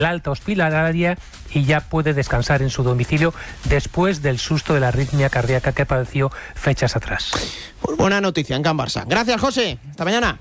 la alta hospitalaria y ya puede descansar en su domicilio después del susto de la arritmia cardíaca que padeció fechas atrás. Pues buena noticia en Can Barça. Gracias, José. Hasta mañana.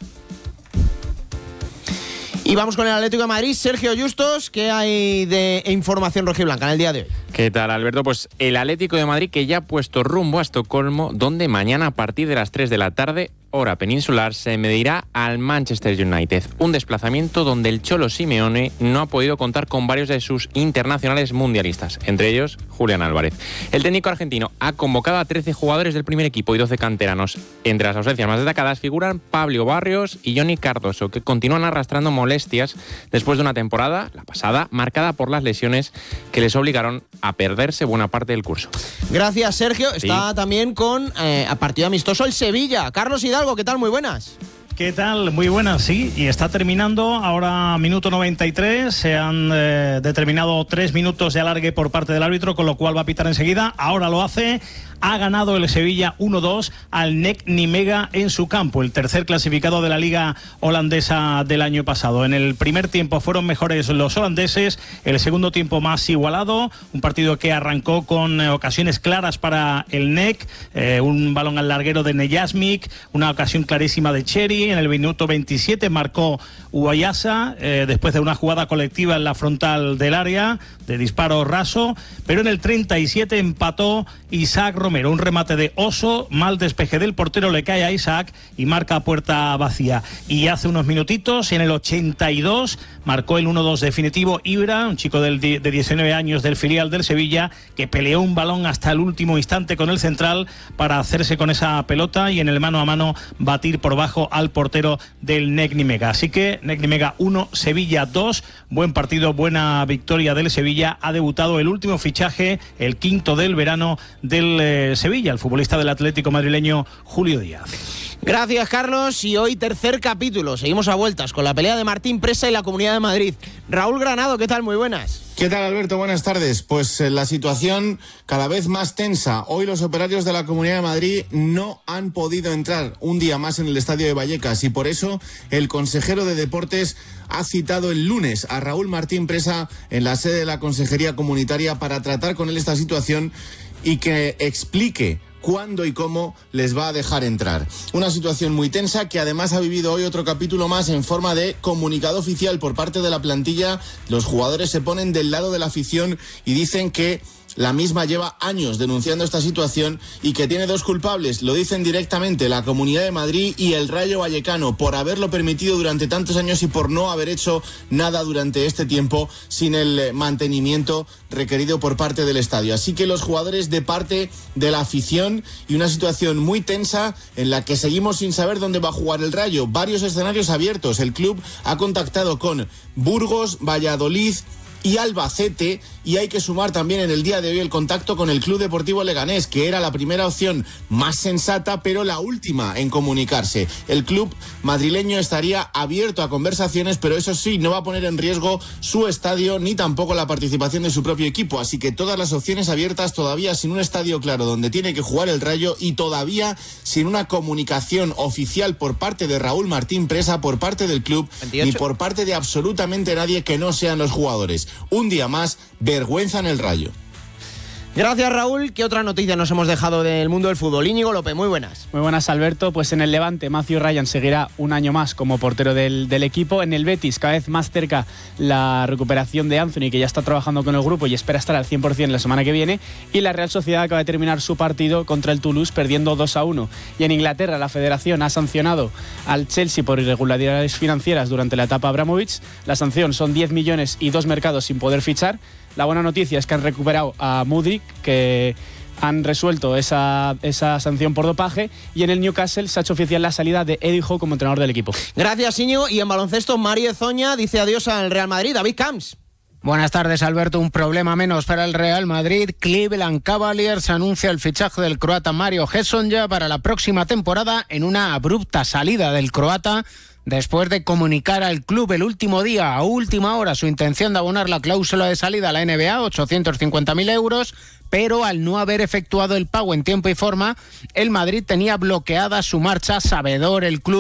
Y vamos con el Atlético de Madrid. Sergio Justos, ¿qué hay de información rojiblanca en el día de hoy? ¿Qué tal, Alberto? Pues el Atlético de Madrid, que ya ha puesto rumbo a Estocolmo, donde mañana a partir de las 3 de la tarde, hora peninsular, se medirá al Manchester United. Un desplazamiento donde el Cholo Simeone no ha podido contar con varios de sus internacionales mundialistas, entre ellos Julián Álvarez. El técnico argentino ha convocado a 13 jugadores del primer equipo y 12 canteranos. Entre las ausencias más destacadas figuran Pablo Barrios y Johnny Cardoso, que continúan arrastrando molestias después de una temporada, la pasada, marcada por las lesiones que les obligaron a perderse buena parte del curso. Gracias, Sergio. Sí. Está también con a partido amistoso el Sevilla. Carlos Hidalgo, ¿qué tal? Muy buenas. ¿Qué tal? Muy buenas, sí. Y está terminando ahora minuto 93. Se han determinado 3 minutos de alargue por parte del árbitro, con lo cual va a pitar enseguida. Ahora lo hace. Ha ganado el Sevilla 1-2 al NEC Nimega en su campo, el tercer clasificado de la liga holandesa del año pasado. En el primer tiempo fueron mejores los holandeses, el segundo tiempo más igualado, un partido que arrancó con ocasiones claras para el NEC, un balón al larguero de Nejasmik, una ocasión clarísima de Cherry. En el minuto 27 marcó Uayasa, después de una jugada colectiva en la frontal del área, de disparo raso, pero en el 37 empató Isaac Romero, un remate de Oso, mal despeje del portero, le cae a Isaac y marca a puerta vacía. Y hace unos minutitos, en el 82, marcó el 1-2 definitivo Ibra, un chico de 19 años del filial del Sevilla, que peleó un balón hasta el último instante con el central para hacerse con esa pelota y en el mano a mano batir por bajo al portero del NEC Nimega. Así que NEC Nimega 1, Sevilla 2, buen partido, buena victoria del Sevilla. Ha debutado el último fichaje, el quinto del verano del Sevilla, el futbolista del Atlético madrileño Julio Díaz. Gracias, Carlos. Y hoy tercer capítulo. Seguimos a vueltas con la pelea de Martín Presa y la Comunidad de Madrid. Raúl Granado, ¿qué tal? Muy buenas. ¿Qué tal, Alberto? Buenas tardes. Pues la situación cada vez más tensa. Hoy los operarios de la Comunidad de Madrid no han podido entrar un día más en el estadio de Vallecas y por eso el consejero de Deportes ha citado el lunes a Raúl Martín Presa en la sede de la Consejería Comunitaria para tratar con él esta situación y que explique cuándo y cómo les va a dejar entrar. Una situación muy tensa que además ha vivido hoy otro capítulo más en forma de comunicado oficial por parte de la plantilla. Los jugadores se ponen del lado de la afición y dicen que la misma lleva años denunciando esta situación y que tiene dos culpables. Lo dicen directamente la Comunidad de Madrid y el Rayo Vallecano por haberlo permitido durante tantos años y por no haber hecho nada durante este tiempo sin el mantenimiento requerido por parte del estadio. Así que los jugadores de parte de la afición y una situación muy tensa en la que seguimos sin saber dónde va a jugar el Rayo. Varios escenarios abiertos. El club ha contactado con Burgos, Valladolid y Albacete, y hay que sumar también en el día de hoy el contacto con el Club Deportivo Leganés, que era la primera opción más sensata, pero la última en comunicarse. El club madrileño estaría abierto a conversaciones, pero eso sí, no va a poner en riesgo su estadio ni tampoco la participación de su propio equipo, así que todas las opciones abiertas, todavía sin un estadio claro donde tiene que jugar el Rayo y todavía sin una comunicación oficial por parte de Raúl Martín Presa, por parte del club 28. Ni por parte de absolutamente nadie que no sean los jugadores. Un día más, vergüenza en el Rayo. Gracias, Raúl. ¿Qué otra noticia nos hemos dejado del mundo del fútbol? Íñigo López, muy buenas. Muy buenas, Alberto. Pues en el Levante, Matthew Ryan seguirá un año más como portero del equipo. En el Betis, cada vez más cerca la recuperación de Anthony, que ya está trabajando con el grupo y espera estar al 100% la semana que viene. Y la Real Sociedad acaba de terminar su partido contra el Toulouse perdiendo 2-1. Y en Inglaterra, la Federación ha sancionado al Chelsea por irregularidades financieras durante la etapa Abramovich. La sanción son 10 millones y 2 mercados sin poder fichar. La buena noticia es que han recuperado a Mudryk, que han resuelto esa sanción por dopaje, y en el Newcastle se ha hecho oficial la salida de Eddie Howe como entrenador del equipo. Gracias, Íñigo. Y en baloncesto, Mario Zoña dice adiós al Real Madrid. David Camps. Buenas tardes, Alberto. Un problema menos para el Real Madrid. Cleveland Cavaliers anuncia el fichaje del croata Mario Hezonja para la próxima temporada en una abrupta salida del croata después de comunicar al club el último día, a última hora, su intención de abonar la cláusula de salida a la NBA, 850.000 euros, pero al no haber efectuado el pago en tiempo y forma, el Madrid tenía bloqueada su marcha, sabedor el club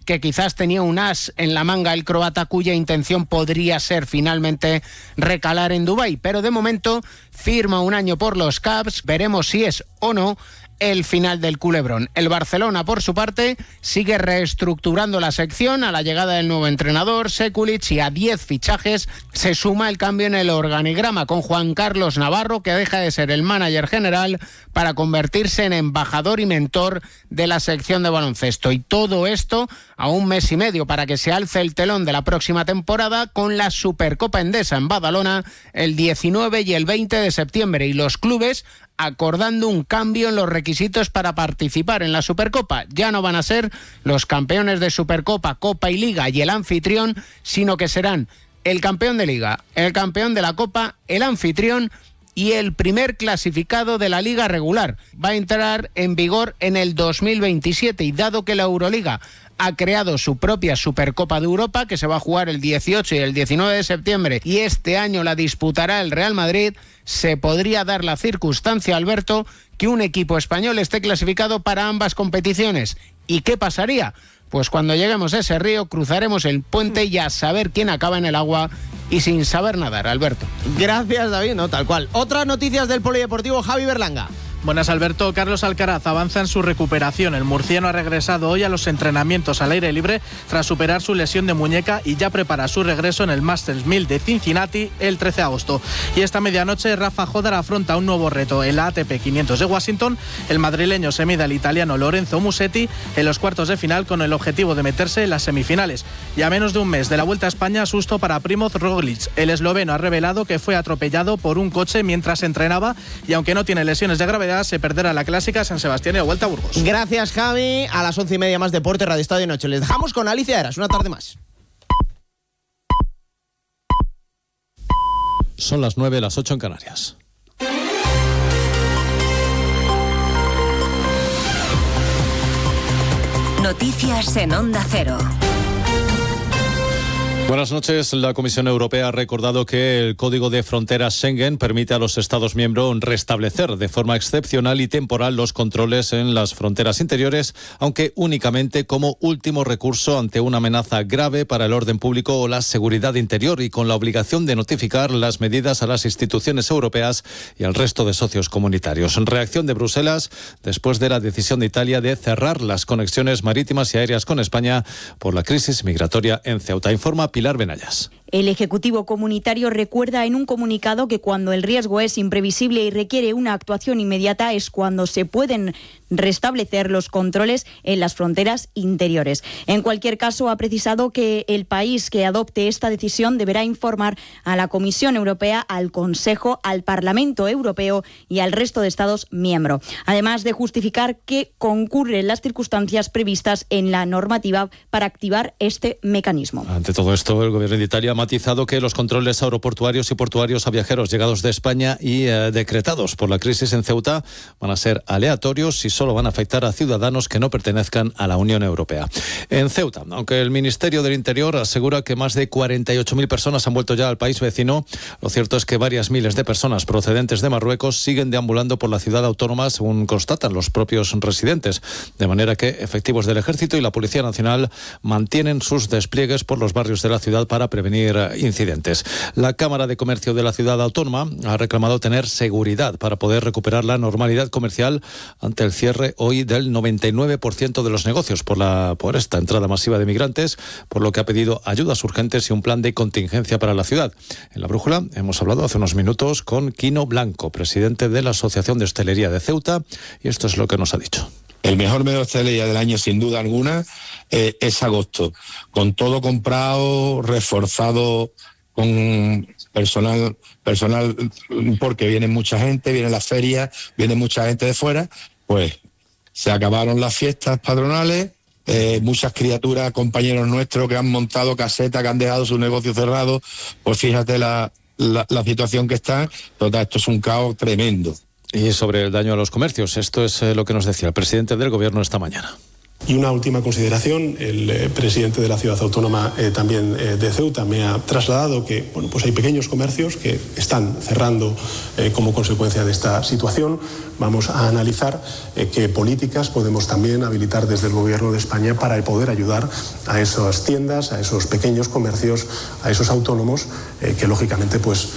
que quizás tenía un as en la manga el croata, cuya intención podría ser finalmente recalar en Dubái, pero de momento firma un año por los Cavs. Veremos si es o no el final del culebrón. El Barcelona, por su parte, sigue reestructurando la sección. A la llegada del nuevo entrenador, Sekulic, y a 10 fichajes se suma el cambio en el organigrama, con Juan Carlos Navarro, que deja de ser el manager general para convertirse en embajador y mentor de la sección de baloncesto. Y todo esto a un mes y medio para que se alce el telón de la próxima temporada, con la Supercopa Endesa en Badalona el 19 y el 20 de septiembre, y los clubes acordando un cambio en los requisitos para participar en la Supercopa. Ya no van a ser los campeones de Supercopa, Copa y Liga y el anfitrión, sino que serán el campeón de Liga, el campeón de la Copa, el anfitrión y el primer clasificado de la Liga regular. Va a entrar en vigor en el 2027, y dado que la Euroliga ha creado su propia Supercopa de Europa, que se va a jugar el 18 y el 19 de septiembre, y este año la disputará el Real Madrid, se podría dar la circunstancia, Alberto, que un equipo español esté clasificado para ambas competiciones. ¿Y qué pasaría? Pues cuando lleguemos a ese río, cruzaremos el puente y a saber quién acaba en el agua y sin saber nadar, Alberto. Gracias, David, no, tal cual. Otras noticias del polideportivo, Javi Berlanga. Buenas, Alberto. Carlos Alcaraz avanza en su recuperación. El murciano ha regresado hoy a los entrenamientos al aire libre tras superar su lesión de muñeca y ya prepara su regreso en el Masters 1000 de Cincinnati el 13 de agosto. Y esta medianoche Rafa Jodar afronta un nuevo reto en la ATP 500 de Washington. El madrileño se mide al italiano Lorenzo Musetti en los cuartos de final con el objetivo de meterse en las semifinales. Y a menos de un mes de la Vuelta a España, susto para Primoz Roglic. El esloveno ha revelado que fue atropellado por un coche mientras entrenaba y, aunque no tiene lesiones de gravedad, se perderá la clásica San Sebastián y la Vuelta a Burgos. Gracias, Javi. A las 11:30 más deporte, Radio Estadio Noche. Les dejamos con Alicia Eras, una tarde más. Son las 9, las 8 en Canarias. Noticias en Onda Cero. Buenas noches. La Comisión Europea ha recordado que el Código de Fronteras Schengen permite a los Estados miembros restablecer de forma excepcional y temporal los controles en las fronteras interiores, aunque únicamente como último recurso ante una amenaza grave para el orden público o la seguridad interior, y con la obligación de notificar las medidas a las instituciones europeas y al resto de socios comunitarios. En reacción de Bruselas, después de la decisión de Italia de cerrar las conexiones marítimas y aéreas con España por la crisis migratoria en Ceuta. Informa Pilar Benayas. El Ejecutivo Comunitario recuerda en un comunicado que cuando el riesgo es imprevisible y requiere una actuación inmediata es cuando se pueden restablecer los controles en las fronteras interiores. En cualquier caso, ha precisado que el país que adopte esta decisión deberá informar a la Comisión Europea, al Consejo, al Parlamento Europeo y al resto de Estados miembros, además de justificar que concurren las circunstancias previstas en la normativa para activar este mecanismo. Ante todo esto, el Gobierno de Italia ha matizado que los controles aeroportuarios y portuarios a viajeros llegados de España y decretados por la crisis en Ceuta van a ser aleatorios y solo van a afectar a ciudadanos que no pertenezcan a la Unión Europea. En Ceuta, aunque el Ministerio del Interior asegura que más de 48.000 personas han vuelto ya al país vecino, lo cierto es que varias miles de personas procedentes de Marruecos siguen deambulando por la ciudad autónoma, según constatan los propios residentes, de manera que efectivos del Ejército y la Policía Nacional mantienen sus despliegues por los barrios de la ciudad para prevenir incidentes. La Cámara de Comercio de la ciudad autónoma ha reclamado tener seguridad para poder recuperar la normalidad comercial ante el cierre hoy del 99% de los negocios por esta entrada masiva de migrantes, por lo que ha pedido ayudas urgentes y un plan de contingencia para la ciudad. En La Brújula hemos hablado hace unos minutos con Quino Blanco, presidente de la Asociación de Hostelería de Ceuta, y esto es lo que nos ha dicho. El mejor mes de hostelería del año, sin duda alguna, es agosto, con todo comprado, reforzado, con personal, porque viene mucha gente, viene las ferias, viene mucha gente de fuera. Pues se acabaron las fiestas patronales, muchas criaturas, compañeros nuestros que han montado casetas, que han dejado su negocio cerrado. Pues fíjate la situación que está. Total, esto es un caos tremendo. Y sobre el daño a los comercios, esto es lo que nos decía el presidente del Gobierno esta mañana. Y una última consideración, el presidente de la ciudad autónoma también de Ceuta me ha trasladado que pues hay pequeños comercios que están cerrando como consecuencia de esta situación. Vamos a analizar qué políticas podemos también habilitar desde el Gobierno de España para poder ayudar a esas tiendas, a esos pequeños comercios, a esos autónomos que lógicamente pues